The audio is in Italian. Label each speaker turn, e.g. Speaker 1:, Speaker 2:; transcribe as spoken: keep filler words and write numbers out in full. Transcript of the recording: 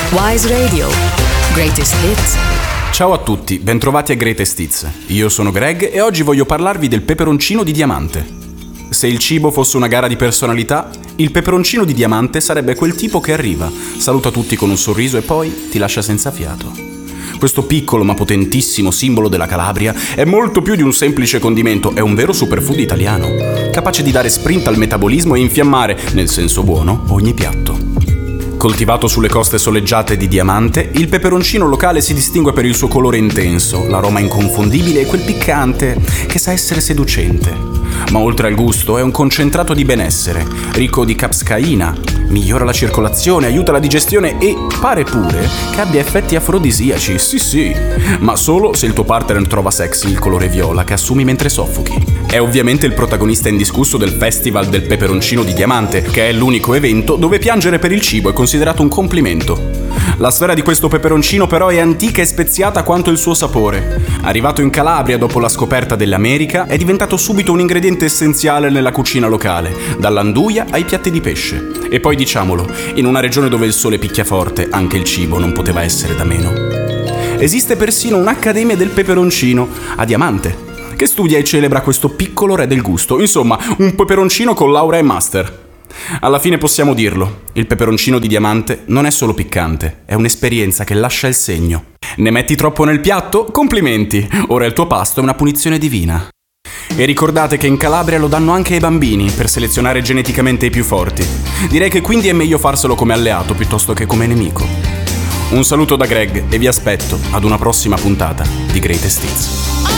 Speaker 1: Wise Radio. Greatest Hits.
Speaker 2: Ciao a tutti, bentrovati a Greatest Hits. Io sono Greg e oggi voglio parlarvi del peperoncino di diamante. Se il cibo fosse una gara di personalità, il peperoncino di diamante sarebbe quel tipo che arriva, saluta tutti con un sorriso e poi ti lascia senza fiato. Questo piccolo ma potentissimo simbolo della Calabria è molto più di un semplice condimento, è un vero superfood italiano, capace di dare sprint al metabolismo e infiammare, nel senso buono, ogni piatto. Coltivato sulle coste soleggiate di Diamante, il peperoncino locale si distingue per il suo colore intenso, l'aroma inconfondibile e quel piccante che sa essere seducente. Ma oltre al gusto è un concentrato di benessere, ricco di capsaicina, migliora la circolazione, aiuta la digestione e pare pure che abbia effetti afrodisiaci, sì sì, ma solo se il tuo partner trova sexy il colore viola che assumi mentre soffochi. È ovviamente il protagonista indiscusso del Festival del Peperoncino di Diamante, che è l'unico evento dove piangere per il cibo è considerato un complimento. La storia di questo peperoncino però è antica e speziata quanto il suo sapore. Arrivato in Calabria dopo la scoperta dell'America, è diventato subito un ingrediente essenziale nella cucina locale, dall'anduia ai piatti di pesce. E poi diciamolo, in una regione dove il sole picchia forte, anche il cibo non poteva essere da meno. Esiste persino un'accademia del peperoncino a Diamante, che studia e celebra questo piccolo re del gusto, insomma, un peperoncino con laurea e master. Alla fine possiamo dirlo, il peperoncino di Diamante non è solo piccante, è un'esperienza che lascia il segno. Ne metti troppo nel piatto? Complimenti! Ora il tuo pasto è una punizione divina. E ricordate che in Calabria lo danno anche ai bambini per selezionare geneticamente i più forti. Direi che quindi è meglio farselo come alleato piuttosto che come nemico. Un saluto da Greg e vi aspetto ad una prossima puntata di Greatest Hits.